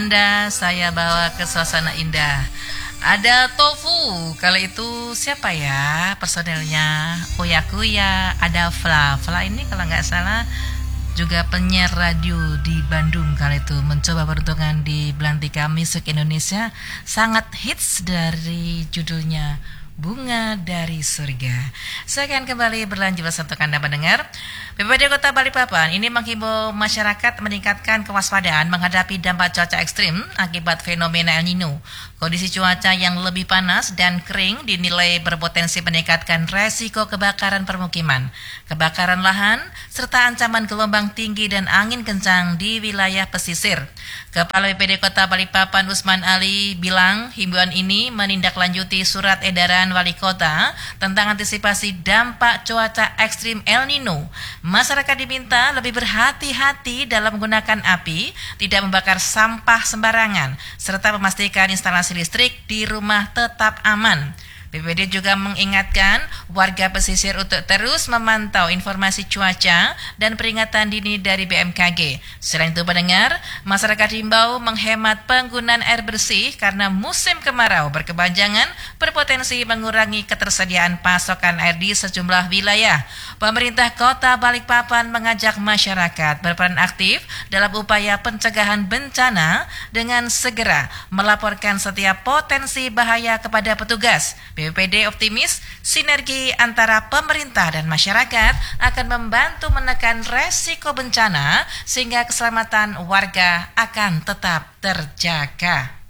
Saya bawa ke suasana indah. Ada Tofu, kali itu siapa ya personelnya? Uya Kuya, ada Fla. Fla ini kalau nggak salah juga penyiar radio di Bandung kali itu, mencoba peruntungan di Belantika Music Indonesia. Sangat hits dari judulnya Bunga dari Surga. Saya akan kembali berlanjut untuk Anda mendengar. BPBD Kota Balikpapan ini menghimbau masyarakat meningkatkan kewaspadaan menghadapi dampak cuaca ekstrim akibat fenomena El Nino. Kondisi cuaca yang lebih panas dan kering dinilai berpotensi meningkatkan resiko kebakaran permukiman, kebakaran lahan, serta ancaman gelombang tinggi dan angin kencang di wilayah pesisir. Kepala BPBD Kota Balikpapan Usman Ali bilang himbauan ini menindaklanjuti surat edaran Wali Kota tentang antisipasi dampak cuaca ekstrim El Nino. Masyarakat diminta lebih berhati-hati dalam menggunakan api, tidak membakar sampah sembarangan, serta memastikan instalasi listrik di rumah tetap aman. BPBD juga mengingatkan warga pesisir untuk terus memantau informasi cuaca dan peringatan dini dari BMKG. Selain itu pendengar, masyarakat diimbau menghemat penggunaan air bersih karena musim kemarau berkepanjangan berpotensi mengurangi ketersediaan pasokan air di sejumlah wilayah. Pemerintah Kota Balikpapan mengajak masyarakat berperan aktif dalam upaya pencegahan bencana dengan segera melaporkan setiap potensi bahaya kepada petugas. BPBD optimis sinergi antara pemerintah dan masyarakat akan membantu menekan resiko bencana sehingga keselamatan warga akan tetap terjaga.